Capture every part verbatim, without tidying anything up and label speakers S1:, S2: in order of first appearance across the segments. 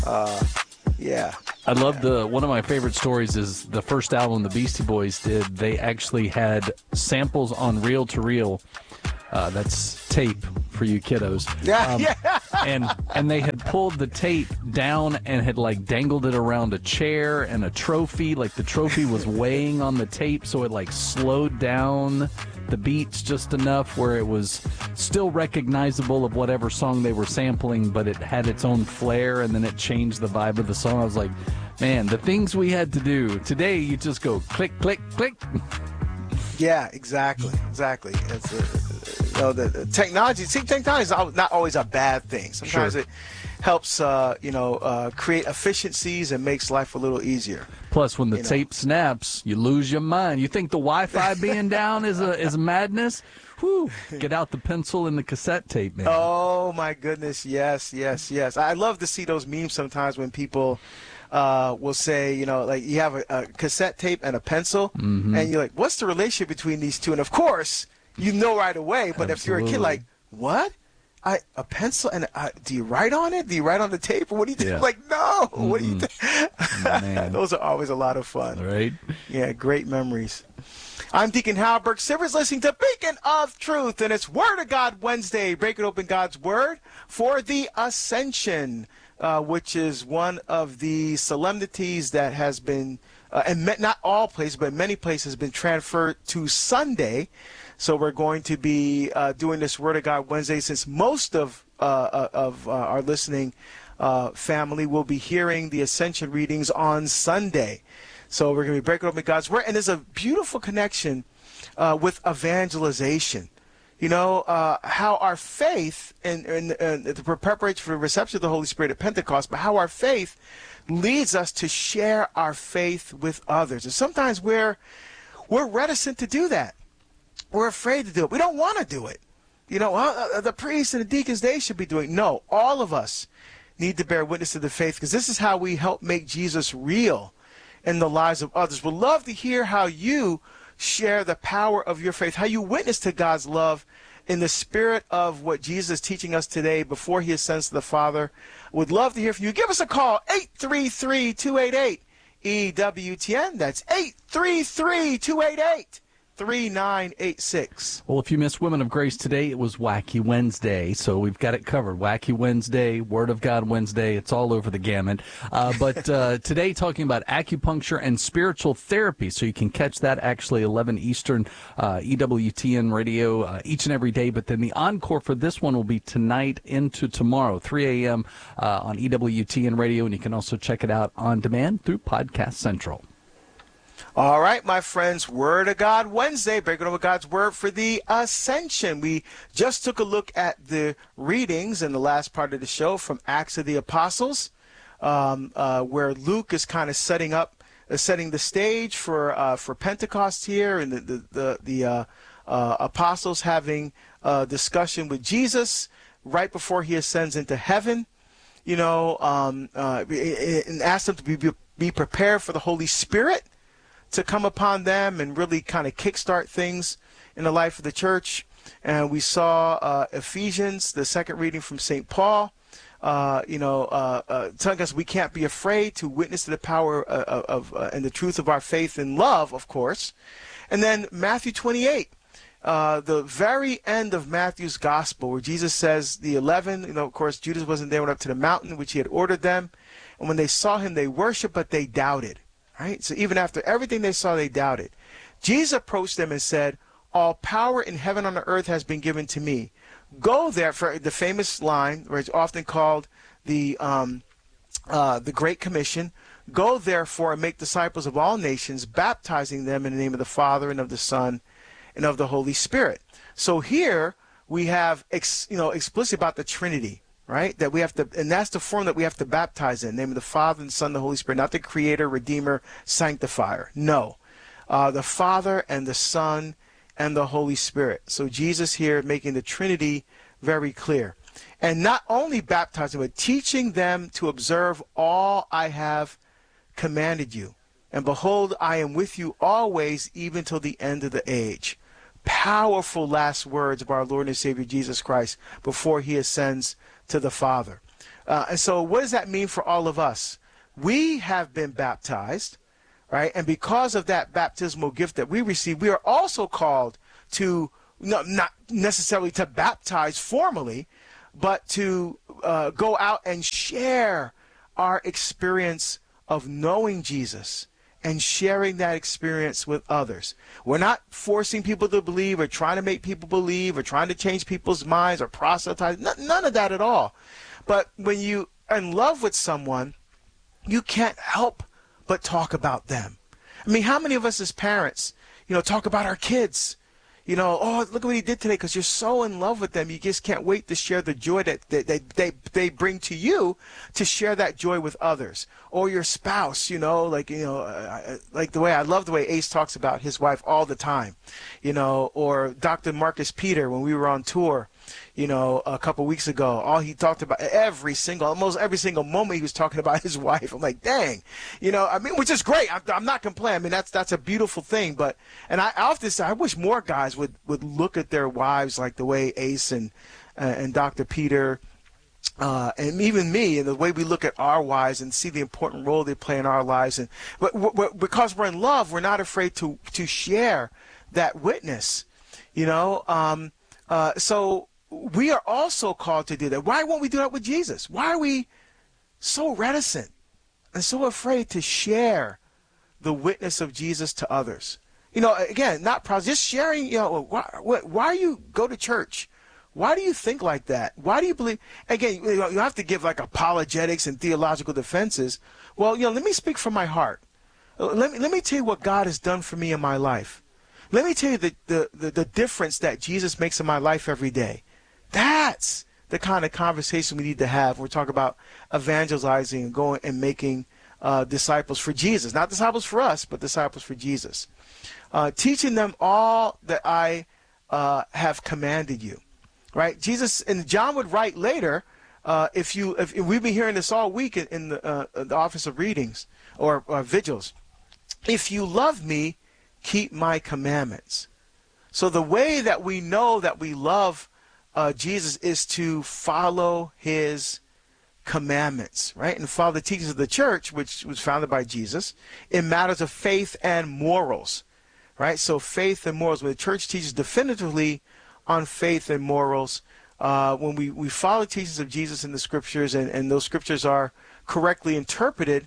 S1: Uh, yeah.
S2: I love the one of my favorite stories is the first album the Beastie Boys did. They actually had samples on reel to reel. Uh, that's tape for you kiddos.
S1: Yeah,
S2: Um,
S1: yeah.
S2: and and they had pulled the tape down and had like dangled it around a chair and a trophy. Like the trophy was weighing on the tape, so it like slowed down the beats just enough where it was still recognizable of whatever song they were sampling, but it had its own flair, and then it changed the vibe of the song. I was like, man, the things we had to do. Today, you just go click, click, click.
S1: Yeah, exactly, exactly. It's a, you know, the, the technology. See, technology is al- not always a bad thing. Sometimes
S2: Sure.
S1: it helps, uh, you know, uh, create efficiencies and makes life a little easier.
S2: Plus, when the
S1: You know.
S2: tape snaps, you lose your mind. You think the Wi-Fi being down is a is madness? Whew. Get out the pencil and the cassette tape, man.
S1: Oh my goodness, yes, yes, yes. I love to see those memes sometimes when people uh, will say, you know, like you have a, a cassette tape and a pencil,
S2: Mm-hmm.
S1: and you're like, what's the relationship between these two? And of course, you know right away. But if you're a kid,
S2: Absolutely.
S1: like, what? I a pencil and uh, do you write on it? Do you write on the tape, or what do you do?
S2: Yeah.
S1: Like, no. What do you do?
S2: Man.
S1: Those are always a lot of fun.
S2: Right?
S1: Yeah, great memories. I'm Deacon Halberg Sivers, listening to Beacon of Truth, and it's Word of God Wednesday, breaking open God's Word for the Ascension, uh, which is one of the solemnities that has been, uh, and me- not all places, but many places, been transferred to Sunday. So we're going to be uh, doing this Word of God Wednesday, since most of uh, of uh, our listening uh, family will be hearing the Ascension readings on Sunday. So we're going to be breaking open God's Word. And there's a beautiful connection uh, with evangelization. You know, uh, how our faith, and, and, and the preparation for the reception of the Holy Spirit at Pentecost, but how our faith leads us to share our faith with others. And sometimes we're, we're reticent to do that. We're afraid to do it. We don't want to do it. You know, well, uh, the priests and the deacons, they should be doing it. No, all of us need to bear witness to the faith, because this is how we help make Jesus real in the lives of others. We'd love to hear how you share the power of your faith, how you witness to God's love in the spirit of what Jesus is teaching us today before he ascends to the Father. Would love to hear from you. Give us a call, eight three three, two eight eight, E W T N. That's eight three three, two eight eight, three nine eight six.
S2: Well, if you missed Women of Grace today, it was Wacky Wednesday, so we've got it covered. Wacky Wednesday, Word of God Wednesday, it's all over the gamut. Uh, but uh, today, talking about acupuncture and spiritual therapy, so you can catch that actually eleven Eastern, uh, E W T N radio uh, each and every day. But then the encore for this one will be tonight into tomorrow, three a.m. Uh, on E W T N radio, and you can also check it out on demand through Podcast Central.
S1: All right, my friends, Word of God Wednesday, breaking over God's Word for the Ascension. We just took a look at the readings in the last part of the show from Acts of the Apostles, um, uh, where Luke is kind of setting up, uh, setting the stage for uh, for Pentecost here, and the the the, the uh, uh, apostles having a discussion with Jesus right before he ascends into heaven. You know, um, uh, and ask them to be be prepared for the Holy Spirit to come upon them and really kind of kickstart things in the life of the church. And we saw uh, Ephesians, the second reading from Saint Paul, uh, you know, uh, uh, telling us we can't be afraid to witness to the power of, of uh, and the truth of our faith in love, of course. And then Matthew twenty-eight, uh, the very end of Matthew's gospel, where Jesus says the eleven, you know, of course, Judas wasn't there, went up to the mountain, which he had ordered them. And when they saw him, they worshiped, but they doubted. Right? So even after everything they saw, they doubted. Jesus approached them and said, all power in heaven and on earth has been given to me. Go there, for the famous line, where it's often called the um, uh, the Great Commission. Go therefore and make disciples of all nations, baptizing them in the name of the Father and of the Son and of the Holy Spirit. So here we have ex, you know explicit about the Trinity. Right? That we have to, and that's the form that we have to baptize in. In the name of the Father and the Son and the Holy Spirit, not the Creator, Redeemer, Sanctifier. No. Uh, the Father and the Son and the Holy Spirit. So Jesus here making the Trinity very clear. And not only baptizing, but teaching them to observe all I have commanded you. And behold, I am with you always, even till the end of the age. Powerful last words of our Lord and Savior Jesus Christ before he ascends to the Father. Uh, and so what does that mean for all of us? We have been baptized, right? And because of that baptismal gift that we receive, we are also called to, no, not necessarily to baptize formally, but to uh, go out and share our experience of knowing Jesus and sharing that experience with others. We're not forcing people to believe or trying to make people believe or trying to change people's minds or proselytize. None of that at all. But when you are in love with someone, you can't help but talk about them. I mean, how many of us as parents, you know, talk about our kids? You know, oh, look at what he did today, because you're so in love with them. You just can't wait to share the joy that they, they, they, they bring to you, to share that joy with others. Or your spouse, you know, like, you know, uh, like the way, I love the way Ace talks about his wife all the time, you know, or Doctor Marcus Peter when we were on tour, you know, a couple weeks ago. All he talked about, every single, almost every single moment he was talking about his wife. I'm like, dang, you know, I mean, which is great. I'm, I'm not complaining. I mean, that's that's a beautiful thing. But, and I often say, I wish more guys would, would look at their wives like the way Ace and, uh, and Doctor Peter, uh, and even me, and the way we look at our wives and see the important role they play in our lives. And but, but because we're in love, we're not afraid to, to share that witness, you know. Um, uh, so, we are also called to do that. Why won't we do that with Jesus? Why are we so reticent and so afraid to share the witness of Jesus to others? You know, again, not probably just sharing, you know, why, why you go to church? Why do you think like that? Why do you believe? Again, you know, you have to give like apologetics and theological defenses. Well, you know, let me speak from my heart. Let me, let me tell you what God has done for me in my life. Let me tell you the, the, the, the difference that Jesus makes in my life every day. That's the kind of conversation we need to have. We're talking about evangelizing and going and making uh, disciples for Jesus. Not disciples for us, but disciples for Jesus. Uh, teaching them all that I uh, have commanded you. Right? Jesus, and John would write later, uh, if you, if, if we've been hearing this all week in, in the, uh, the office of readings or, or vigils. If you love me, keep my commandments. So the way that we know that we love Uh, Jesus is to follow his commandments, right? And follow the teachings of the church, which was founded by Jesus, in matters of faith and morals, right? So faith and morals, when the church teaches definitively on faith and morals, uh, when we, we follow the teachings of Jesus in the scriptures, and, and those scriptures are correctly interpreted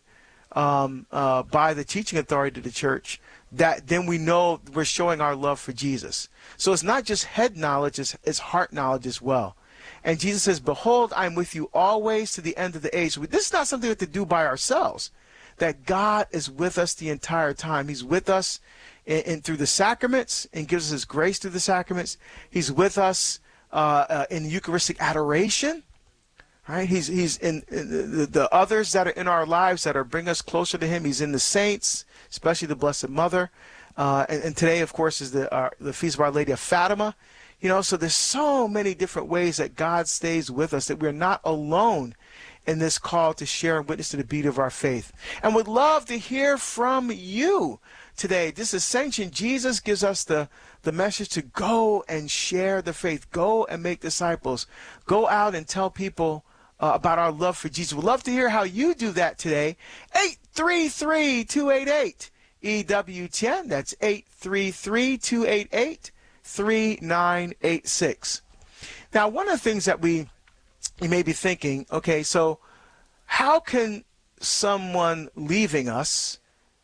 S1: um, uh, by the teaching authority of the church, that then we know we're showing our love for Jesus. So it's not just head knowledge, it's, it's heart knowledge as well. And Jesus says, behold, I'm with you always to the end of the age. This is not something we have to do by ourselves. That God is with us the entire time. He's with us in, in through the sacraments and gives us his grace through the sacraments. He's with us uh, uh, in Eucharistic adoration. Right? He's he's in, in the, the others that are in our lives that are bring us closer to him. He's in the saints, especially the Blessed Mother. Uh, and, and today, of course, is the uh, the feast of Our Lady of Fatima. You know, so there's so many different ways that God stays with us, that we're not alone in this call to share and witness to the beat of our faith. And would love to hear from you today. This Ascension, Jesus gives us the, the message to go and share the faith. Go and make disciples. Go out and tell people uh, about our love for Jesus. We'd love to hear how you do that today. eight three three, two eight eight, E W T N. That's eight three three, two eight eight, three nine eight six. Now, one of the things that we you may be thinking, okay, so how can someone leaving us,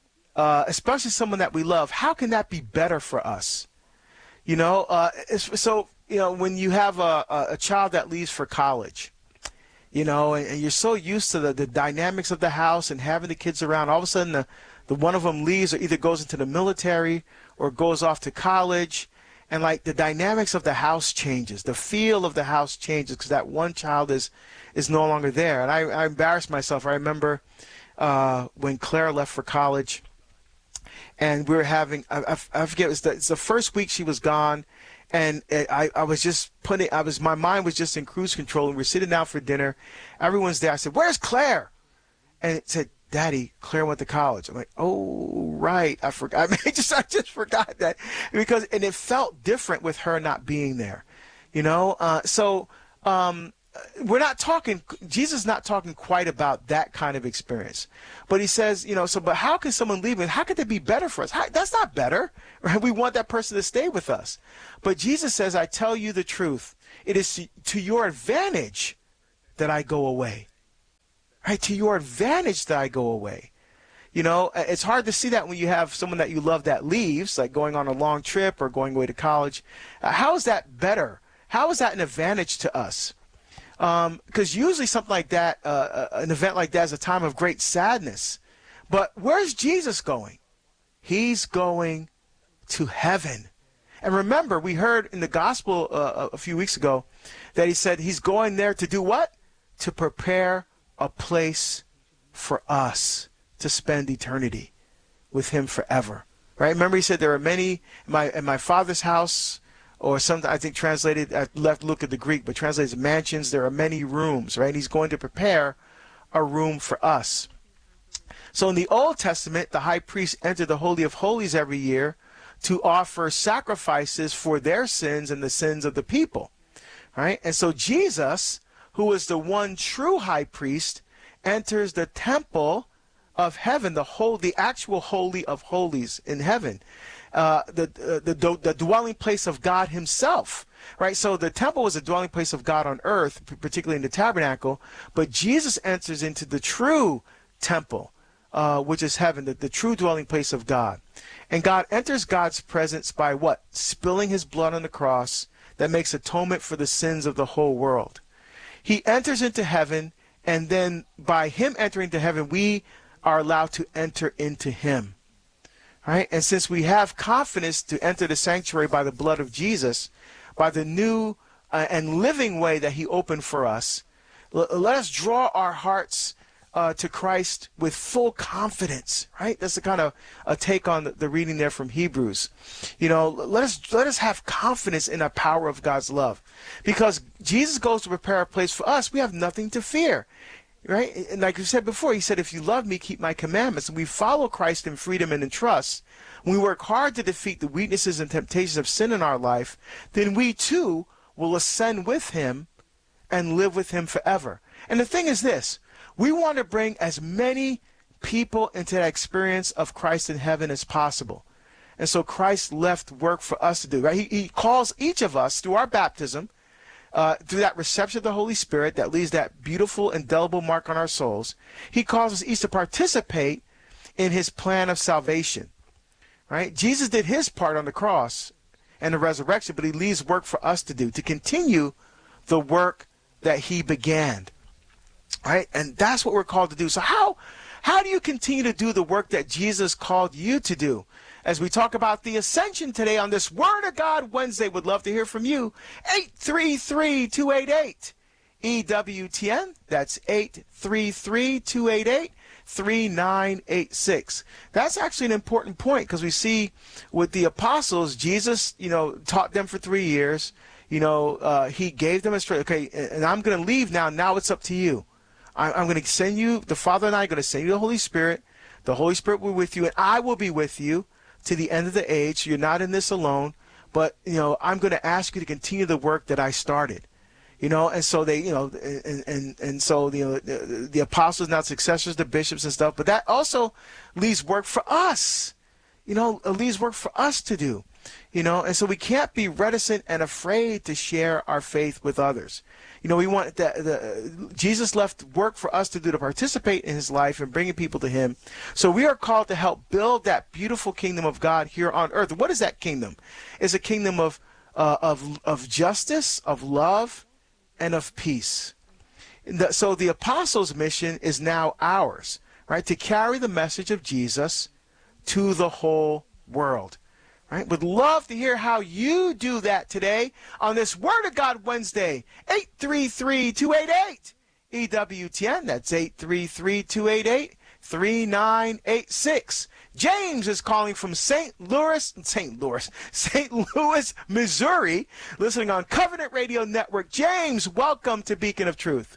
S1: uh, especially someone that we love, how can that be better for us? You know, uh, it's, so, you know, when you have a, a child that leaves for college, you know, and, and you're so used to the, the dynamics of the house and having the kids around, all of a sudden the, the one of them leaves or either goes into the military or goes off to college. And like the dynamics of the house changes, the feel of the house changes because that one child is is no longer there. And I, I embarrassed myself. I remember uh, when Claire left for college, and we were having I, I, I forget it was the, it's the first week she was gone, and it, I I was just putting I was my mind was just in cruise control, and we we're sitting down for dinner. Everyone's there. I said, "Where's Claire?" And it said, "Daddy, Claire went to college." I'm like, "Oh, right. I forgot." I mean, I just, I just forgot that because, and it felt different with her not being there, you know? Uh, so, um, we're not talking, Jesus is not talking quite about that kind of experience. But he says, you know, so, but how can someone leave? And how could that be better for us? How, that's not better, right? We want that person to stay with us. But Jesus says, I tell you the truth. It is to, to your advantage that I go away, right? To your advantage that I go away. You know, it's hard to see that when you have someone that you love that leaves, like going on a long trip or going away to college. Uh, how is that better? How is that an advantage to us? Because um, usually something like that, uh, an event like that is a time of great sadness. But where's Jesus going? He's going to heaven. And remember, we heard in the gospel uh, a few weeks ago that he said he's going there to do what? To prepare a place for us to spend eternity with him forever. Right? Remember he said there are many in my, in my Father's house, or some, I think translated, I left look at the Greek, but translated as mansions, there are many rooms, right? He's going to prepare a room for us. So in the Old Testament, the high priest entered the Holy of Holies every year to offer sacrifices for their sins and the sins of the people, right? And so Jesus, who is the one true high priest, enters the temple of heaven, the whole, the actual Holy of Holies in heaven. Uh, the, uh, the the dwelling place of God himself, right? So the temple was a dwelling place of God on earth, particularly in the tabernacle, but Jesus enters into the true temple, uh, which is heaven, the, the true dwelling place of God. And God enters God's presence by what? Spilling his blood on the cross that makes atonement for the sins of the whole world. He enters into heaven, and then by him entering into heaven, we are allowed to enter into him. Right? And since we have confidence to enter the sanctuary by the blood of Jesus, by the new uh, and living way that he opened for us, l- let us draw our hearts uh, to Christ with full confidence. Right? That's the kind of a take on the, the reading there from Hebrews. You know, let us let us have confidence in the power of God's love, because Jesus goes to prepare a place for us. We have nothing to fear. Right? And like you said before, he said, if you love me, keep my commandments. And we follow Christ in freedom and in trust. When we work hard to defeat the weaknesses and temptations of sin in our life, then we too will ascend with him and live with him forever. And the thing is this, we want to bring as many people into that experience of Christ in heaven as possible. And so Christ left work for us to do. Right? He, he calls each of us through our baptism, Uh, through that reception of the Holy Spirit that leaves that beautiful, indelible mark on our souls. He calls us each to participate in his plan of salvation. Right? Jesus did his part on the cross and the resurrection, but he leaves work for us to do, to continue the work that he began. Right? And that's what we're called to do. So how, how do you continue to do the work that Jesus called you to do? As we talk about the ascension today on this Word of God Wednesday, would love to hear from you. eight three three, two eight eight, E W T N. That's eight three three, two eight eight, three nine eight six. That's actually an important point, because we see with the apostles, Jesus, you know, taught them for three years. You know, uh, he gave them a straight, okay, and I'm going to leave now. Now it's up to you. I, I'm going to send you, the Father and I are going to send you the Holy Spirit. The Holy Spirit will be with you, and I will be with you to the end of the age. You're not in this alone, but, you know, I'm going to ask you to continue the work that I started, you know, and so they, you know, and, and, and so, you know, the, the apostles, now successors, the bishops and stuff, but that also leaves work for us, you know, it leaves work for us to do, you know, and so we can't be reticent and afraid to share our faith with others. You know, we want the, the Jesus left work for us to do, to participate in his life and bringing people to him. So we are called to help build that beautiful kingdom of God here on earth. What is that kingdom? It's a kingdom of uh, of of justice, of love, and of peace. The, so the apostles' mission is now ours, right? To carry the message of Jesus to the whole world. Right? Would love to hear how you do that today on this Word of God Wednesday. eight three three, two eight eight, E W T N. That's eight three three, two eight eight, three nine eight six. James is calling from Saint Louis, Saint Louis, Saint Louis, Missouri, listening on Covenant Radio Network. James, welcome to Beacon of Truth.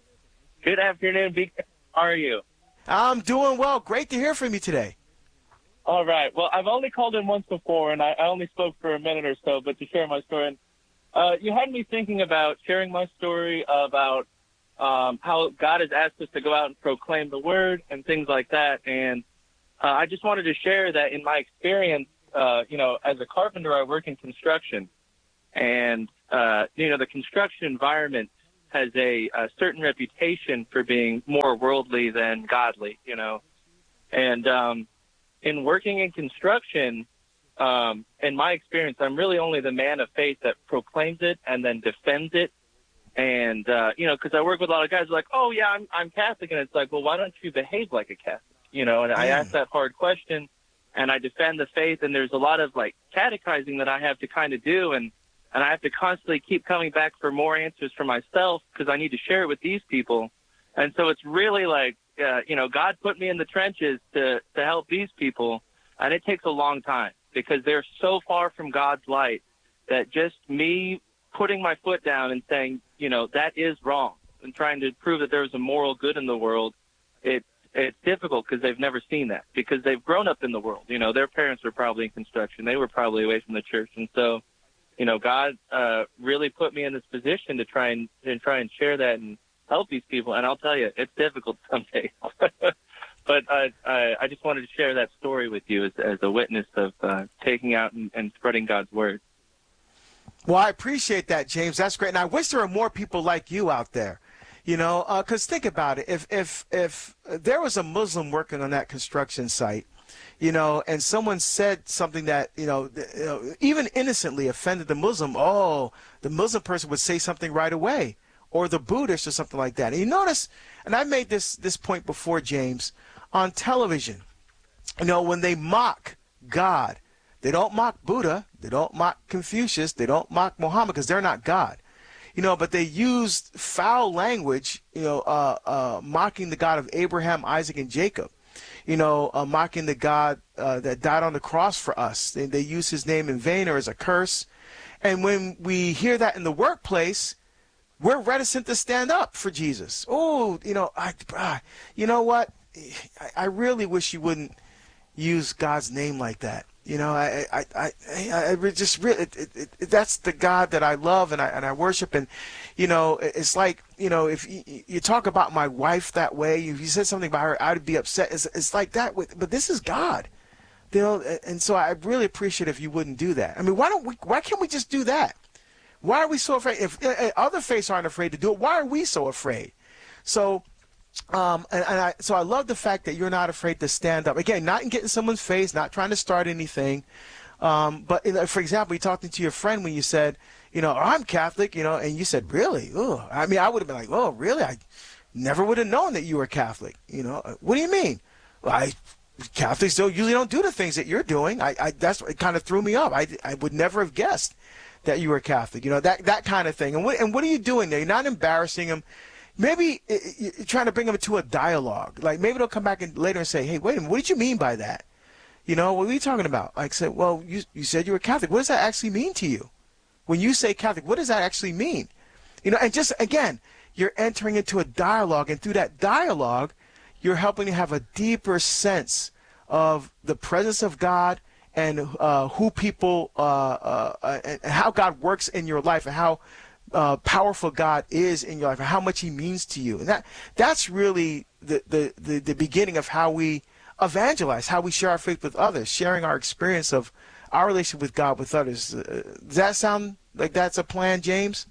S3: Good afternoon, Beacon. How are you?
S1: I'm doing well. Great to hear from you today.
S3: All right. Well, I've only called in once before, and I, I only spoke for a minute or so, but to share my story. And Uh, you had me thinking about sharing my story about um, how God has asked us to go out and proclaim the word and things like that. And uh, I just wanted to share that in my experience, uh, you know, as a carpenter, I work in construction. And, uh, you know, the construction environment has a, a certain reputation for being more worldly than godly, you know. And um, in working in construction, um, in my experience, I'm really only the man of faith that proclaims it and then defends it. And, uh, you know, because I work with a lot of guys who are like, oh, yeah, I'm, I'm Catholic. And it's like, well, why don't you behave like a Catholic? You know, and I ask that hard question, and I defend the faith. And there's a lot of, like, catechizing that I have to kind of do. And, and I have to constantly keep coming back for more answers for myself because I need to share it with these people. And so it's really like, uh, you know, God put me in the trenches to, to help these people. And it takes a long time because they're so far from God's light that just me putting my foot down and saying, you know, that is wrong and trying to prove that there's a moral good in the world, it, it's difficult because they've never seen that because they've grown up in the world. You know, their parents were probably in construction. They were probably away from the church. And so, you know, God uh, really put me in this position to try and, and try and share that and help these people. And I'll tell you, it's difficult some days. But uh, I, I just wanted to share that story with you as, as a witness of uh, taking out and, and spreading God's word.
S1: Well, I appreciate that, James. That's great. And I wish there were more people like you out there, you know, because uh, think about it. If, if, if there was a Muslim working on that construction site, you know, and someone said something that, you know, you know, even innocently offended the Muslim, oh, the Muslim person would say something right away, or the Buddhist or something like that. And you notice, and I made this, this point before, James, on television, you know, when they mock God, they don't mock Buddha, they don't mock Confucius, they don't mock Muhammad because they're not God, you know, but they used foul language, you know, uh, uh, mocking the God of Abraham, Isaac, and Jacob. You know, uh, mocking the God uh, that died on the cross for us. They, they use his name in vain or as a curse. And when we hear that in the workplace, we're reticent to stand up for Jesus. Oh, you know, I, uh, you know what? I, I really wish you wouldn't use God's name like that. You know, I, I, I, I, I just really, it, it, it, that's the God that I love and I, and I worship. And, you know, it's like, you know, if you, you talk about my wife that way, if you said something about her, I'd be upset. It's, it's like that with, but this is God, you know, and so I really appreciate if you wouldn't do that. I mean, why don't we, why can't we just do that? Why are we so afraid? If uh, other faiths aren't afraid to do it, why are we so afraid? So, Um, and, and I, so I love the fact that you're not afraid to stand up. Again, not in getting someone's face, not trying to start anything. Um, but in, for example, you talking to your friend when you said, you know, oh, I'm Catholic, you know, and you said, really? Oh, I mean, I would have been like, oh, really? I never would have known that you were Catholic. You know, what do you mean? Well, I, Catholics don't usually don't do the things that you're doing. I, I that's it kind of threw me up. I, I would never have guessed that you were Catholic. You know, that that kind of thing. And what and what are you doing there? You're not embarrassing them. Maybe you're trying to bring them to a dialogue. Like maybe they'll come back and later and say, hey, wait a minute, what did you mean by that? You know, what are you talking about? Like, say, well, you you said you were Catholic. What does that actually mean to you? When you say Catholic, what does that actually mean? You know, and just, again, you're entering into a dialogue, and through that dialogue, you're helping to have a deeper sense of the presence of God and uh, who people, uh, uh, and how God works in your life and how Uh, powerful God is in your life and how much he means to you. And that that's really the, the, the, the beginning of how we evangelize, how we share our faith with others, sharing our experience of our relationship with God with others. Uh, does that sound like that's a plan, James?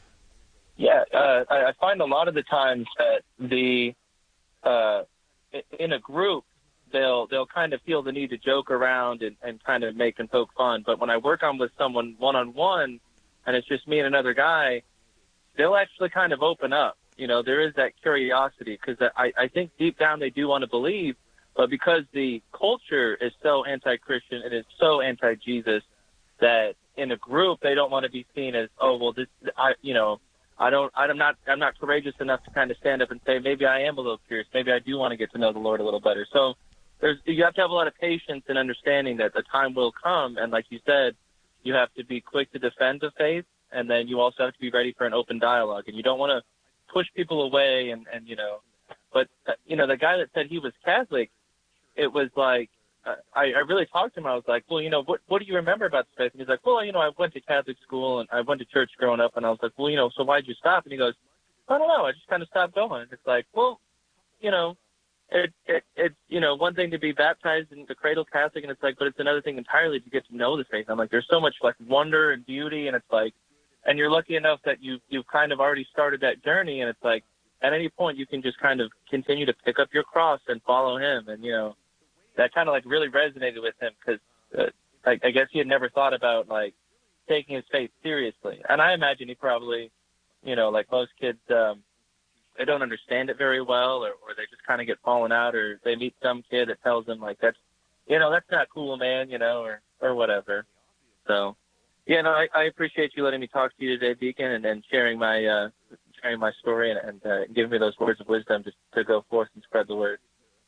S3: Yeah, uh, I, I find a lot of the times that the uh, in a group, they'll they'll kind of feel the need to joke around and, and kind of make and poke fun. But when I work on with someone one-on-one, and it's just me and another guy, they'll actually kind of open up. You know, there is that curiosity because I, I think deep down they do want to believe, but because the culture is so anti-Christian and is so anti-Jesus that in a group they don't want to be seen as, oh, well, this, I, you know, I don't, I'm not, I'm not courageous enough to kind of stand up and say, maybe I am a little curious, maybe I do want to get to know the Lord a little better. So there's, you have to have a lot of patience and understanding that the time will come, and like you said, you have to be quick to defend the faith, and then you also have to be ready for an open dialogue. And you don't want to push people away and, and you know, but, uh, you know, the guy that said he was Catholic, it was like I, I really talked to him. I was like, well, you know, what what do you remember about the faith? And he's like, well, you know, I went to Catholic school and I went to church growing up. And I was like, well, you know, so why'd you stop? And he goes, I don't know. I just kind of stopped going. It's like, well, you know, it, it it's, you know, one thing to be baptized in the cradle Catholic, and it's like, but it's another thing entirely to get to know the faith. I'm like, there's so much like wonder and beauty, and it's like, and you're lucky enough that you you've kind of already started that journey, and it's like, at any point you can just kind of continue to pick up your cross and follow him, and you know, that kind of like really resonated with him because uh, I, I guess he had never thought about like taking his faith seriously, and I imagine he probably, you know, like most kids. Um, They don't understand it very well, or, or they just kind of get fallen out, or they meet some kid that tells them like, that's, you know, that's not cool, man, you know, or, or whatever. So, yeah, no, I, I appreciate you letting me talk to you today, Deacon, and, and sharing my, uh, sharing my story and, and uh, giving me those words of wisdom just to go forth and spread the word.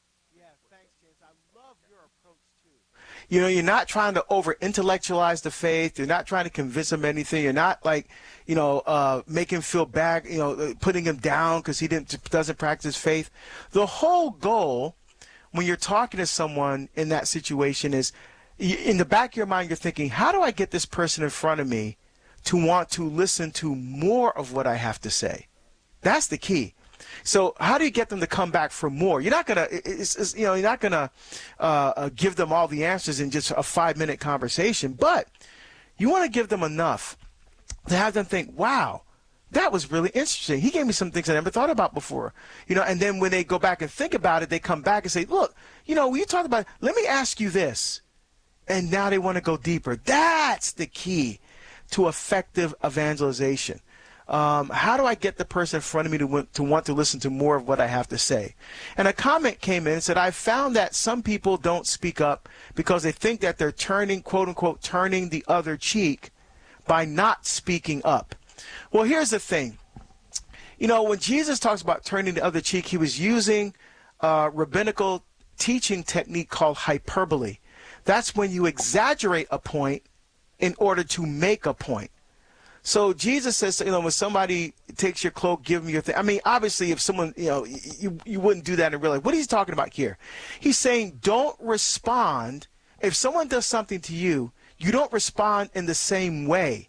S1: You know, you're not trying to over-intellectualize the faith. You're not trying to convince him anything. You're not like, you know, uh, make him feel bad, you know, putting him down because he didn't doesn't practice faith. The whole goal when you're talking to someone in that situation is, in the back of your mind, you're thinking, how do I get this person in front of me to want to listen to more of what I have to say? That's the key. So how do you get them to come back for more? You're not gonna, it's, it's, you know, you're not gonna uh, uh, give them all the answers in just a five-minute conversation, but you want to give them enough to have them think, "Wow, that was really interesting. He gave me some things I never thought about before." You know, and then when they go back and think about it, they come back and say, "Look, you know, when you talked about, let me ask you this," and now they want to go deeper. That's the key to effective evangelization. Um, how do I get the person in front of me to, to want to listen to more of what I have to say? And a comment came in and said, I found that some people don't speak up because they think that they're turning, quote unquote, turning the other cheek by not speaking up. Well, here's the thing. You know, when Jesus talks about turning the other cheek, he was using a rabbinical teaching technique called hyperbole. That's when you exaggerate a point in order to make a point. So Jesus says, you know, when somebody takes your cloak, give them your thing. I mean, obviously, if someone, you know, you, you wouldn't do that in real life. What is he talking about here? He's saying don't respond. If someone does something to you, you don't respond in the same way.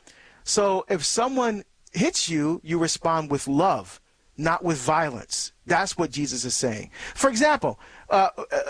S1: So if someone hits you, you respond with love, not with violence. That's what Jesus is saying. For example, uh,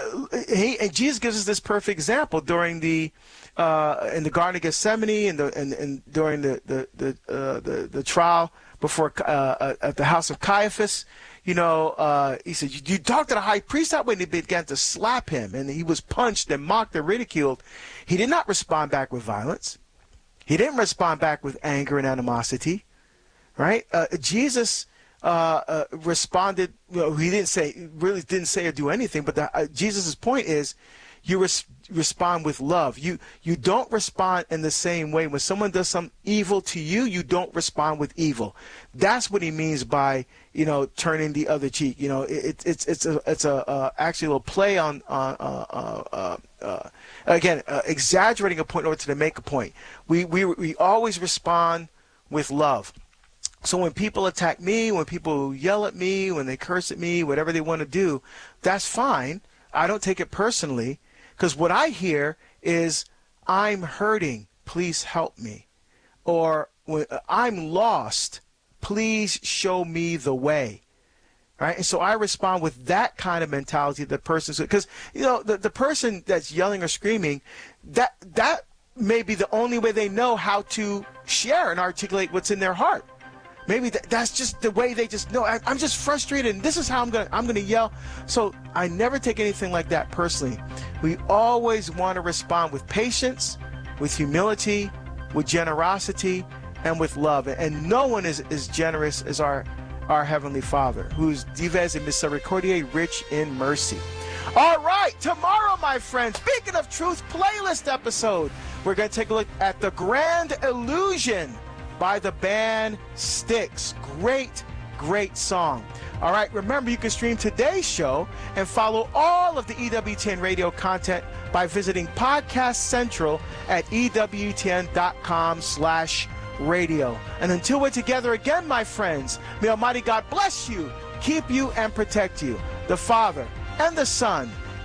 S1: he, and Jesus gives us this perfect example during the Uh, in the Garden of Gethsemane and, the, and, and during the the the, uh, the the trial before uh, at the house of Caiaphas, you know, uh, he said, you, you talk to the high priest that way, and they began to slap him, and he was punched and mocked and ridiculed. He did not respond back with violence. He didn't respond back with anger and animosity, right? Uh, Jesus uh, uh, responded. Well, he didn't say, really didn't say or do anything. But the, uh, Jesus's point is, you res- respond with love. You you don't respond in the same way. When someone does some evil to you, you don't respond with evil. That's what he means by, you know, turning the other cheek. You know, it, it's it's a it's a uh, actually a little play on on uh, uh, uh, uh, again uh, exaggerating a point in order to make a point. We we we always respond with love. So when people attack me, when people yell at me, when they curse at me, whatever they want to do, that's fine. I don't take it personally. Because what I hear is, I'm hurting, please help me. Or, I'm lost, please show me the way. Right? And so I respond with that kind of mentality. The person's, because, you know, the, the person that's yelling or screaming, that that may be the only way they know how to share and articulate what's in their heart. Maybe that, that's just the way they just know. I, I'm just frustrated, and this is how I'm gonna I'm gonna yell. So I never take anything like that personally. We always want to respond with patience, with humility, with generosity, and with love. And no one is as generous as our our Heavenly Father, who's Dives et Misericordiae, rich in mercy. All right, tomorrow, my friends, Speaking of Truth playlist episode, we're going to take a look at The Grand Illusion by the band Styx. Great, great song. All right, remember you can stream today's show and follow all of the E W T N radio content by visiting Podcast Central at E W T N dot com slash radio. And until we're together again, my friends, may Almighty God bless you, keep you, and protect you. The Father and the Son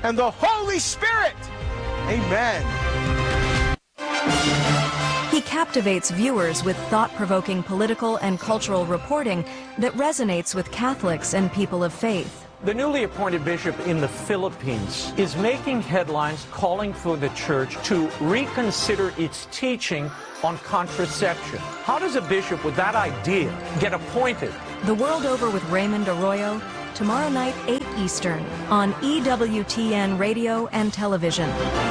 S1: and the Holy Spirit. Amen.
S4: He captivates viewers with thought-provoking political and cultural reporting that resonates with Catholics and people of faith.
S5: The newly appointed bishop in the Philippines is making headlines calling for the church to reconsider its teaching on contraception. How does a bishop with that idea get appointed?
S4: The World Over with Raymond Arroyo, tomorrow night, eight Eastern, on E W T N Radio and Television.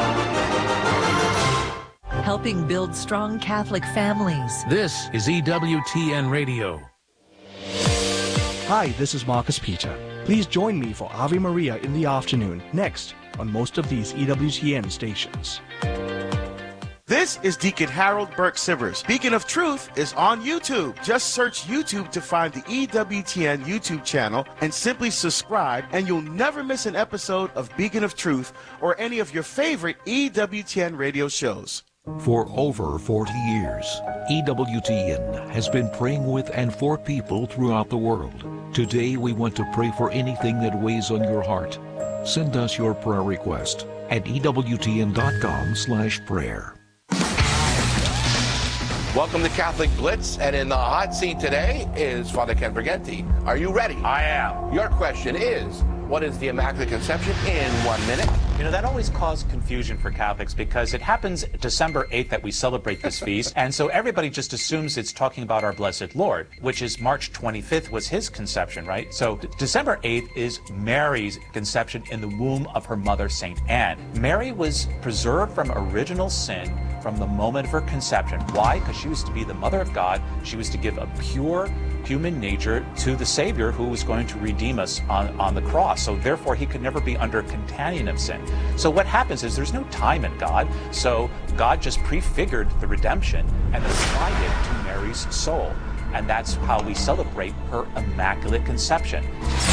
S4: Helping build strong Catholic families.
S6: This is E W T N Radio.
S7: Hi, this is Marcus Peter. Please join me for Ave Maria in the afternoon, next on most of these E W T N stations.
S1: This is Deacon Harold Burke Sivers. Beacon of Truth is on YouTube. Just search YouTube to find the E W T N YouTube channel and simply subscribe, and you'll never miss an episode of Beacon of Truth or any of your favorite E W T N radio shows.
S6: For over forty years, E W T N has been praying with and for people throughout the world. Today we want to pray for anything that weighs on your heart. Send us your prayer request at E W T N dot com slash prayer.
S8: Welcome to Catholic Blitz, and in the hot seat today is Father Ken Briganti. Are you ready?
S9: I am.
S8: Your question is, what is the Immaculate Conception in one minute?
S9: You know, that always caused confusion for Catholics because it happens December eighth that we celebrate this feast, and so everybody just assumes it's talking about our Blessed Lord, which is March twenty-fifth was his conception, right? So D- December eighth is Mary's conception in the womb of her mother, Saint Anne. Mary was preserved from original sin from the moment of her conception. Why? Because she was to be the mother of God. She was to give a pure human nature to the Savior who was going to redeem us on, on the cross. So therefore, he could never be under contagion of sin. So what happens is there's no time in God. So God just prefigured the redemption and applied it to Mary's soul. And that's how we celebrate her Immaculate Conception.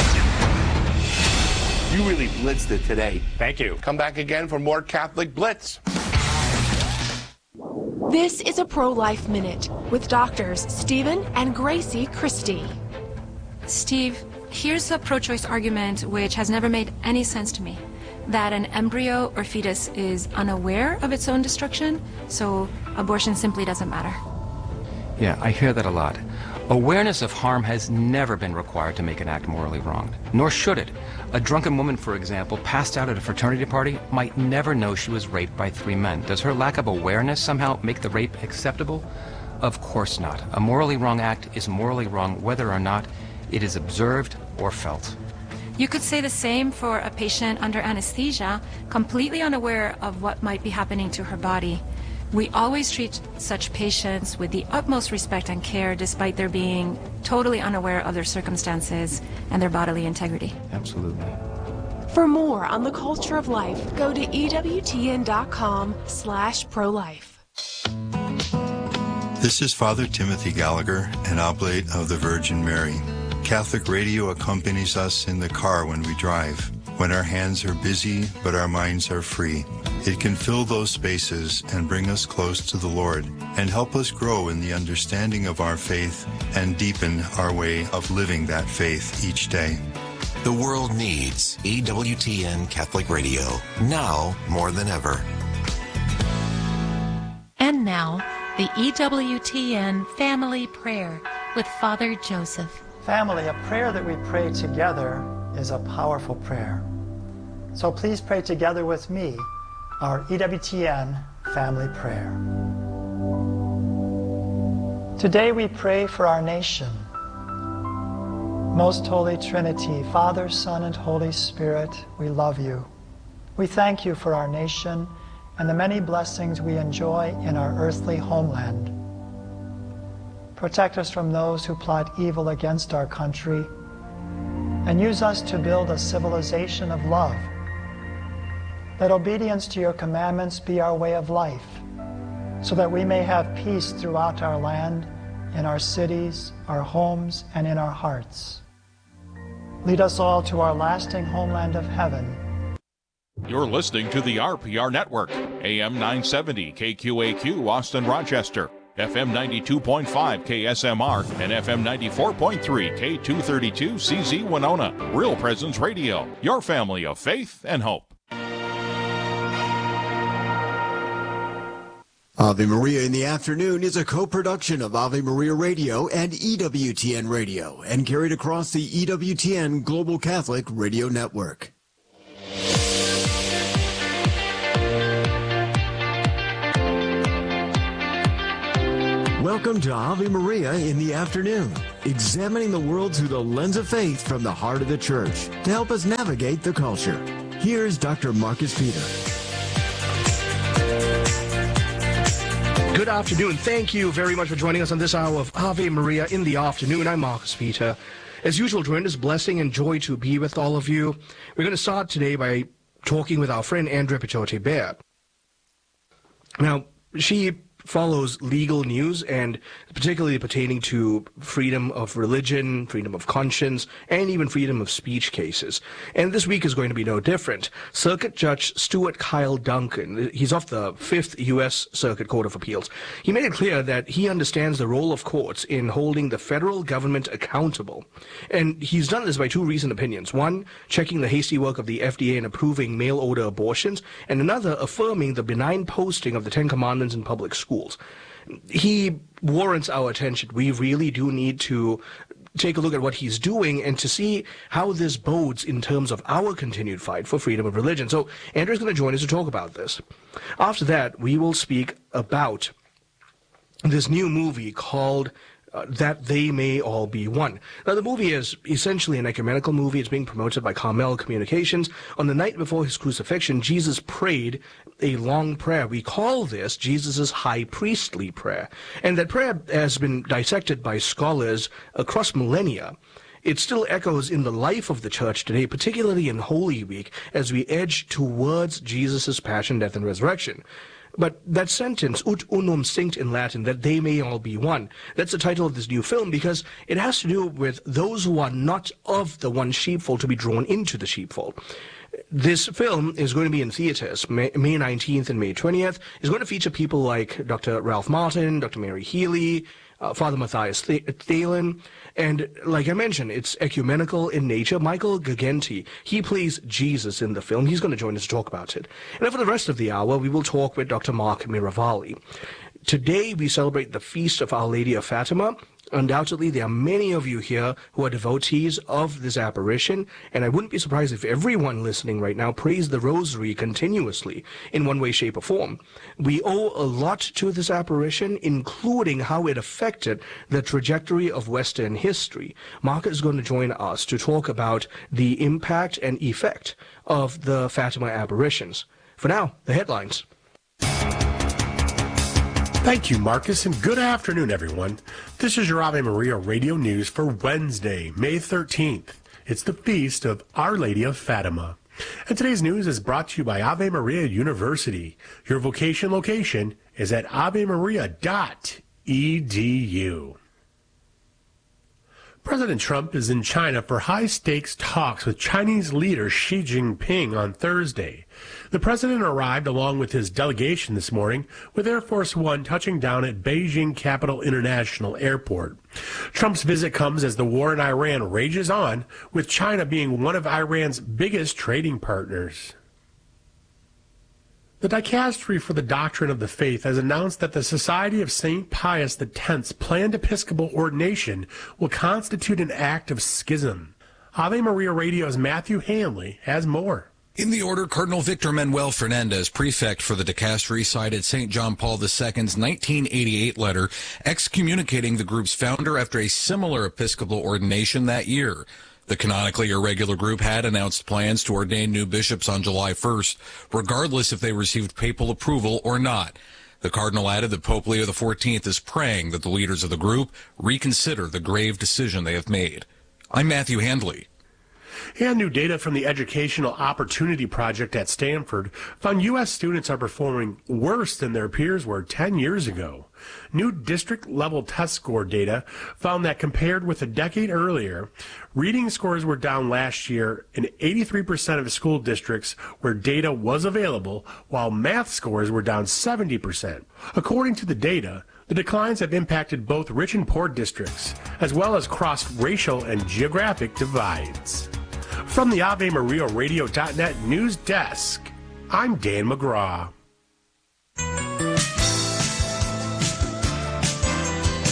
S8: You really blitzed it today.
S9: Thank you.
S8: Come back again for more Catholic Blitz.
S10: This is a Pro-Life Minute with doctors Stephen and Gracie Christie.
S11: Steve, here's a pro-choice argument which has never made any sense to me. That an embryo or fetus is unaware of its own destruction, so abortion simply doesn't matter.
S12: Yeah, I hear that a lot. Awareness of harm has never been required to make an act morally wrong, nor should it. A drunken woman, for example, passed out at a fraternity party might never know she was raped by three men. Does her lack of awareness somehow make the rape acceptable? Of course not. A morally wrong act is morally wrong whether or not it is observed or felt.
S11: You could say the same for a patient under anesthesia, completely unaware of what might be happening to her body. We always treat such patients with the utmost respect and care despite their being totally unaware of their circumstances and their bodily integrity.
S12: Absolutely.
S10: For more on the culture of life, go to E W T N dot com slash pro-life.
S13: This is Father Timothy Gallagher, an oblate of the Virgin Mary. Catholic radio accompanies us in the car when we drive, when our hands are busy but our minds are free. It can fill those spaces and bring us close to the Lord and help us grow in the understanding of our faith and deepen our way of living that faith each day.
S14: The world needs E W T N Catholic Radio, now more than ever.
S15: And now, the E W T N Family Prayer with Father Joseph.
S16: Family, a prayer that we pray together is a powerful prayer. So please pray together with me our E W T N Family Prayer. Today we pray for our nation. Most Holy Trinity, Father, Son, and Holy Spirit, we love you. We thank you for our nation and the many blessings we enjoy in our earthly homeland. Protect us from those who plot evil against our country, and use us to build a civilization of love. Let obedience to your commandments be our way of life, so that we may have peace throughout our land, in our cities, our homes, and in our hearts. Lead us all to our lasting homeland of heaven.
S17: You're listening to the R P R Network, A M nine seventy K Q A Q, Austin, Rochester, F M ninety-two point five K S M R, and F M ninety-four point three K two thirty-two C Z Winona. Real Presence Radio, your family of faith and hope.
S18: Ave Maria in the Afternoon is a co-production of Ave Maria Radio and E W T N Radio and carried across the E W T N Global Catholic Radio Network. Welcome to Ave Maria in the Afternoon, examining the world through the lens of faith from the heart of the Church to help us navigate the culture. Here's Doctor Marcus Peter.
S7: Good afternoon. Thank you very much for joining us on this hour of Ave Maria in the Afternoon. I'm Marcus Peter. As usual, tremendous blessing and joy to be with all of you. We're going to start today by talking with our friend Andrea Picciotti-Bear. Now, she follows legal news, and particularly pertaining to freedom of religion, freedom of conscience, and even freedom of speech cases. And this week is going to be no different. Circuit Judge Stuart Kyle Duncan, he's off the Fifth U S Circuit Court of Appeals. He made it clear that he understands the role of courts in holding the federal government accountable. And he's done this by two recent opinions. One, checking the hasty work of the F D A in approving mail-order abortions, and another, affirming the benign posting of the Ten Commandments in public schools. He warrants our attention. We really do need to take a look at what he's doing and to see how this bodes in terms of our continued fight for freedom of religion. So Andrew's going to join us to talk about this. After that, we will speak about this new movie called Uh, That They May All Be One. Now, the movie is essentially an ecumenical movie. It's being promoted by Carmel Communications. On the night before his crucifixion, Jesus prayed a long prayer. We call this Jesus' high priestly prayer. And that prayer has been dissected by scholars across millennia. It still echoes in the life of the church today, particularly in Holy Week, as we edge towards Jesus' passion, death, and resurrection. But that sentence, ut unum sinct in Latin, that they may all be one, that's the title of this new film because it has to do with those who are not of the one sheepfold to be drawn into the sheepfold. This film is going to be in theaters May nineteenth and May twentieth. It's going to feature people like Doctor Ralph Martin, Doctor Mary Healy, uh, Father Matthias Thelen, and like I mentioned, it's ecumenical in nature. Michael Gigenti, he plays Jesus in the film. He's going to join us to talk about it. And then for the rest of the hour, we will talk with Doctor Mark Miravalli. Today, we celebrate the Feast of Our Lady of Fatima. Undoubtedly, there are many of you here who are devotees of this apparition, and I wouldn't be surprised if everyone listening right now prays the rosary continuously in one way, shape, or form. We owe a lot to this apparition, including how it affected the trajectory of Western history. Mark is going to join us to talk about the impact and effect of the Fatima apparitions. For now, the headlines.
S19: Thank you, Marcus, and good afternoon, everyone. This is your Ave Maria Radio News for Wednesday, May thirteenth. It's the feast of Our Lady of Fatima. And today's news is brought to you by Ave Maria University. Your vocation location is at ave maria dot e d u. President Trump is in China for high-stakes talks with Chinese leader Xi Jinping on Thursday. The president arrived along with his delegation this morning, with Air Force One touching down at Beijing Capital International Airport. Trump's visit comes as the war in Iran rages on, with China being one of Iran's biggest trading partners. The Dicastery for the Doctrine of the Faith has announced that the Society of Saint Pius the Tenth's planned Episcopal ordination will constitute an act of schism. Ave Maria Radio's Matthew Hanley has more.
S20: In the order, Cardinal Victor Manuel Fernandez, prefect for the dicastery, cited Saint John Paul the Second's nineteen eighty-eight letter excommunicating the group's founder after a similar Episcopal ordination that year. The canonically irregular group had announced plans to ordain new bishops on July first, regardless if they received papal approval or not. The cardinal added that Pope Leo the fourteenth is praying that the leaders of the group reconsider the grave decision they have made. I'm Matthew Handley.
S19: And new data from the Educational Opportunity Project at Stanford found U S students are performing worse than their peers were ten years ago. New district-level test score data found that compared with a decade earlier, reading scores were down last year in eighty-three percent of school districts where data was available, while math scores were down seventy percent. According to the data, the declines have impacted both rich and poor districts, as well as crossed racial and geographic divides. From the Ave Maria Radio dot net news desk, I'm Dan McGraw.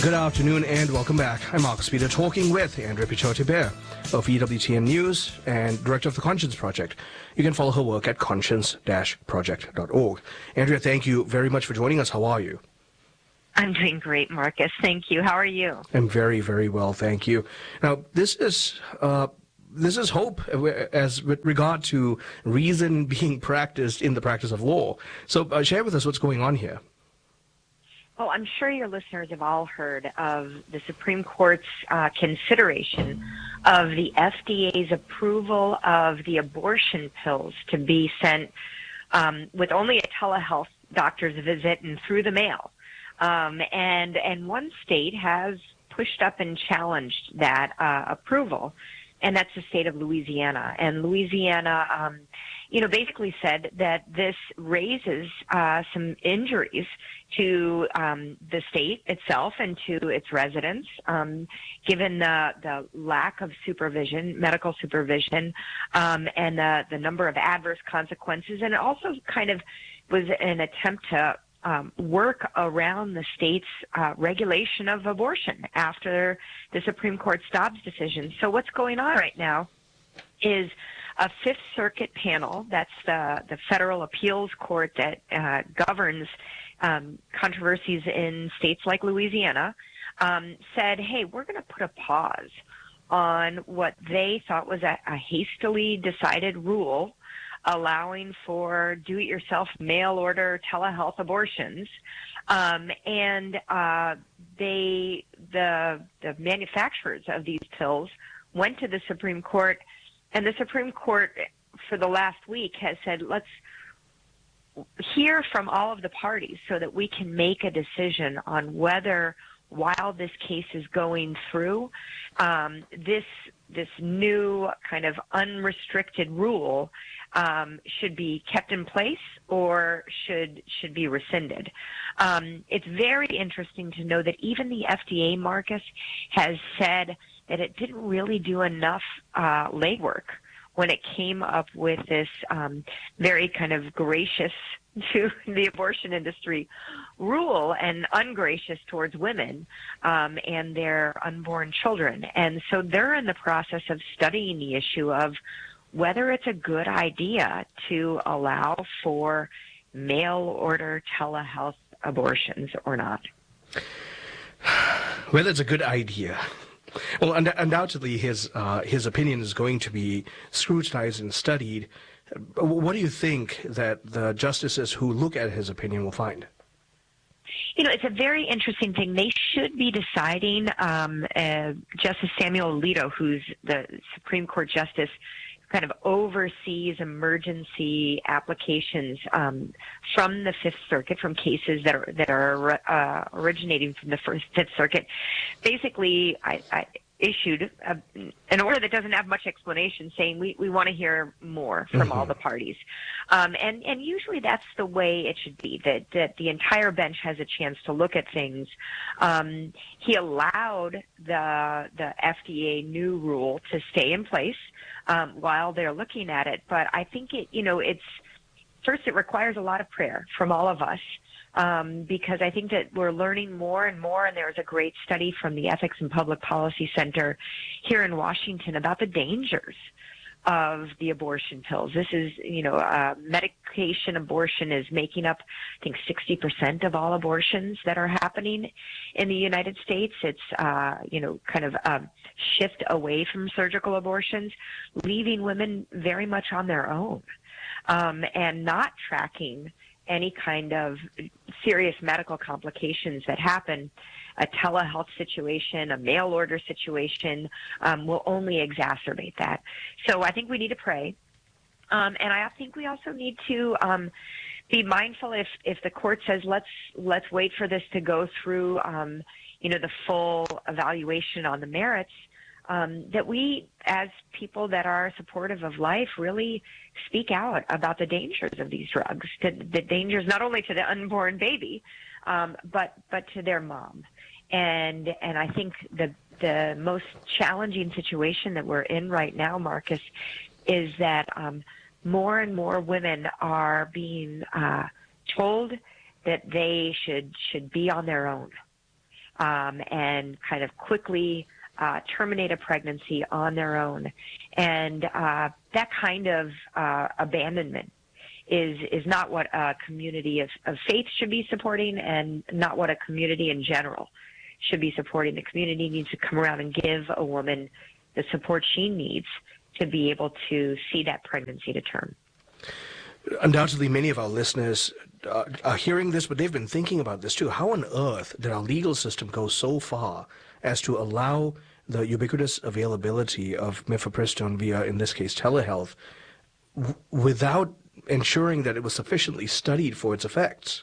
S7: Good afternoon and welcome back. I'm Marcus Peter, talking with Andrea Pichotti-Bear of E W T N News and Director of the Conscience Project. You can follow her work at conscience dash project dot org. Andrea, thank you very much for joining us. How are you?
S21: I'm doing great, Marcus. Thank you. How are you?
S7: I'm very, very well, thank you. Now, this is uh, this is hope as with regard to reason being practiced in the practice of law. So uh, share with us what's going on here.
S21: Well, I'm sure your listeners have all heard of the Supreme Court's uh, consideration of the F D A's approval of the abortion pills to be sent um, with only a telehealth doctor's visit and through the mail. Um, and and one state has pushed up and challenged that uh, approval, and that's the state of Louisiana. And Louisiana, um, you know, basically said that this raises uh, some injuries to um, the state itself and to its residents, um, given the, the lack of supervision, medical supervision, um, and the, the number of adverse consequences. And it also kind of was an attempt to um, work around the state's uh, regulation of abortion after the Supreme Court Dobbs decision. So what's going on right now is a Fifth Circuit panel, that's the, the federal appeals court that uh, governs um, controversies in states like Louisiana, um, said, hey, we're going to put a pause on what they thought was a, a hastily decided rule allowing for do-it-yourself mail-order telehealth abortions. Um, and uh, they, the, the manufacturers of these pills went to the Supreme Court, and the Supreme Court for the last week has said, let's hear from all of the parties so that we can make a decision on whether, while this case is going through, um, this this new kind of unrestricted rule um, should be kept in place or should should be rescinded. Um, it's very interesting to know that even the F D A, Marcus, has said that it didn't really do enough uh, legwork when it came up with this um, very kind of gracious to the abortion industry rule and ungracious towards women um, and their unborn children. And so they're in the process of studying the issue of whether it's a good idea to allow for mail-order telehealth abortions or not.
S7: Whether it's a good idea. Well, und- undoubtedly, his uh, his opinion is going to be scrutinized and studied. What do you think that the justices who look at his opinion will find?
S21: You know, it's a very interesting thing. They should be deciding, um, uh, Justice Samuel Alito, who's the Supreme Court justice, kind of oversees emergency applications um, from the Fifth Circuit, from cases that are that are uh, originating from the first Fifth Circuit. Basically, I, I issued a, an order that doesn't have much explanation, saying we, we want to hear more from mm-hmm. all the parties, um, and and usually that's the way it should be. That that the entire bench has a chance to look at things. Um, he allowed the the F D A new rule to stay in place Um, while they're looking at it. But I think it, you know, it's, first it requires a lot of prayer from all of us um, because I think that we're learning more and more, and there's a great study from the Ethics and Public Policy Center here in Washington about the dangers of the abortion pills. This is, you know, uh, medication abortion is making up, I think, sixty percent of all abortions that are happening in the United States. It's, uh, you know, kind of a shift away from surgical abortions, leaving women very much on their own um, and not tracking any kind of serious medical complications that happen. A telehealth situation, a mail order situation um, will only exacerbate that. So I think we need to pray. Um, and I think we also need to um, be mindful if, if the court says, let's, let's wait for this to go through, um, you know, the full evaluation on the merits, um, that we, as people that are supportive of life, really speak out about the dangers of these drugs, the, the dangers not only to the unborn baby, um, but, but to their mom. And and I think the the most challenging situation that we're in right now, Marcus, is that um, more and more women are being uh, told that they should should be on their own, um, and kind of quickly uh, terminate a pregnancy on their own. And uh, that kind of uh, abandonment is is not what a community of, of faith should be supporting, and not what a community in general should be supporting. The community needs to come around and give a woman the support she needs to be able to see that pregnancy to term.
S7: Undoubtedly, many of our listeners uh, are hearing this, but they've been thinking about this too. How on earth did our legal system go so far as to allow the ubiquitous availability of mifepristone via, in this case, telehealth, w- without ensuring that it was sufficiently studied for its effects?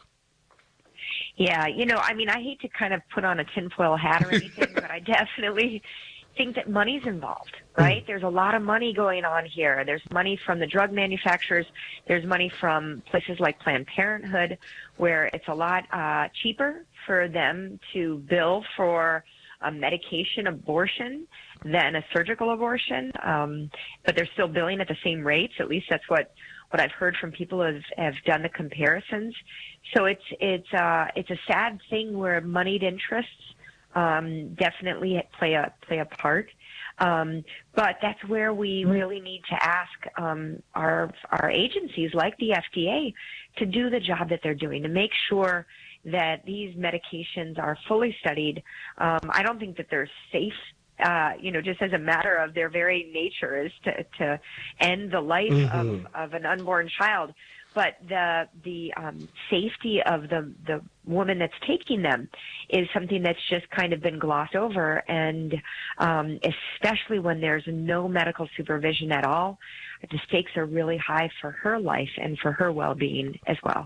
S21: Yeah, you know, I mean, I hate to kind of put on a tinfoil hat or anything, but I definitely think that money's involved, right? Mm. There's a lot of money going on here. There's money from the drug manufacturers. There's money from places like Planned Parenthood, where it's a lot uh, cheaper for them to bill for a medication abortion than a surgical abortion. Um, but they're still billing at the same rates. At least that's what, what I've heard from people who have, have done the comparisons. So it's, it's, uh, it's a sad thing where moneyed interests Um, definitely play a play a part, um, but that's where we really need to ask um, our our agencies like the F D A to do the job that they're doing, to make sure that these medications are fully studied. Um, I don't think that they're safe. Uh, you know, just as a matter of their very nature is to, to end the life mm-hmm. of, of an unborn child. But the the um, safety of the, the woman that's taking them is something that's just kind of been glossed over, and um, especially when there's no medical supervision at all, the stakes are really high for her life and for her well-being as well.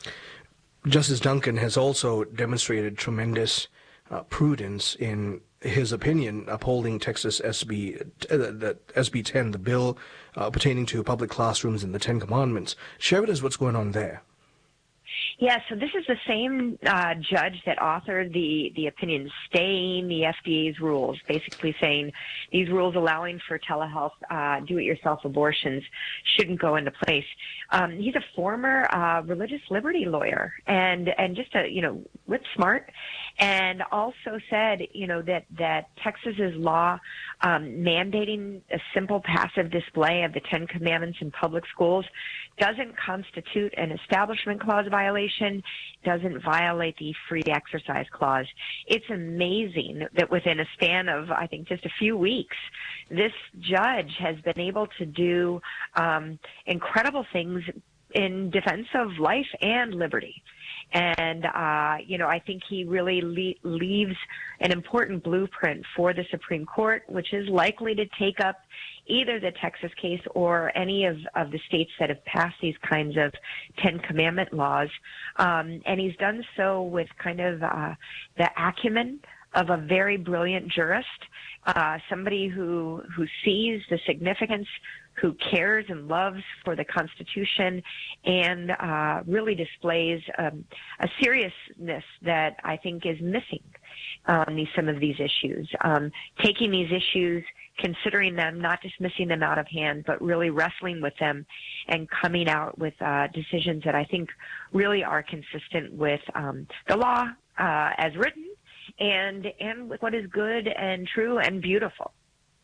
S7: Justice Duncan has also demonstrated tremendous uh, prudence in his opinion upholding Texas S B uh, the S B ten, the bill uh, pertaining to public classrooms and the Ten Commandments. Share with us what's going on there.
S21: Yeah, so this is the same uh, judge that authored the, the opinion staying the F D A's rules, basically saying these rules allowing for telehealth, uh, do-it-yourself abortions shouldn't go into place. Um, he's a former uh, religious liberty lawyer and, and just a, you know, whip smart, and also said, you know, that, that Texas's law um, mandating a simple passive display of the Ten Commandments in public schools doesn't constitute an Establishment Clause violation, doesn't violate the Free Exercise Clause. It's amazing that within a span of, I think, just a few weeks, this judge has been able to do um, incredible things in defense of life and liberty. And, uh, you know, I think he really le- leaves an important blueprint for the Supreme Court, which is likely to take up either the Texas case or any of, of the states that have passed these kinds of Ten Commandment laws. Um, and he's done so with kind of uh, the acumen of a very brilliant jurist, uh, somebody who who sees the significance, who cares and loves for the Constitution, and uh, really displays um, a seriousness that I think is missing on these, some of these issues. Um, taking these issues, considering them, not dismissing them out of hand, but really wrestling with them and coming out with uh, decisions that I think really are consistent with um, the law uh, as written, and and with what is good and true and beautiful.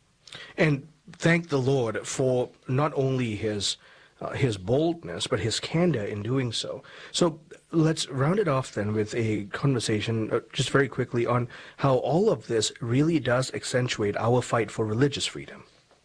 S7: And thank the Lord for not only his uh, his boldness, but his candor in doing so. So let's round it off then with a conversation, uh, just very quickly, on how all of this really does accentuate our fight for religious freedom.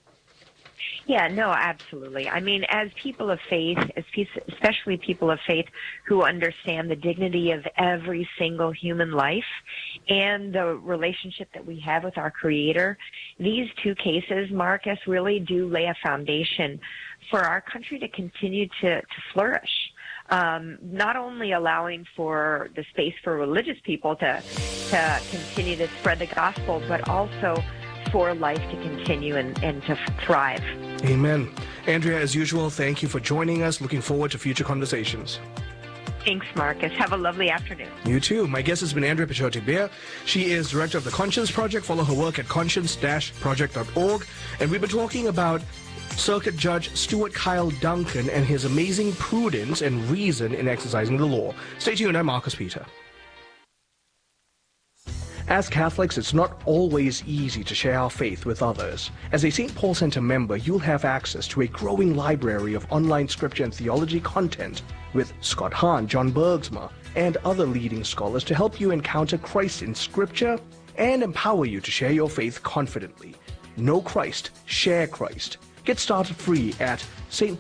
S21: Yeah, no, absolutely. I mean, as people of faith, as pe- especially people of faith who understand the dignity of every single human life and the relationship that we have with our Creator, these two cases, Marcus, really do lay a foundation for our country to continue to, to flourish. Um, not only allowing for the space for religious people to, to continue to spread the gospel, but also for life to continue and, and to thrive.
S7: Amen. Andrea, as usual, thank you for joining us. Looking forward to future conversations.
S21: Thanks, Marcus. Have a lovely afternoon.
S7: You too. My guest has been Andrea Pichote-Beer. She is director of the Conscience Project. Follow her work at conscience dash project dot org. And we've been talking about Circuit Judge Stuart Kyle Duncan and his amazing prudence and reason in exercising the law. Stay tuned. I'm Marcus Peter. As Catholics, it's not always easy to share our faith with others. As a Saint Paul Center member, you'll have access to a growing library of online scripture and theology content with Scott Hahn, John Bergsma, and other leading scholars to help you encounter Christ in scripture and empower you to share your faith confidently. Know Christ, share Christ. Get started free at Saint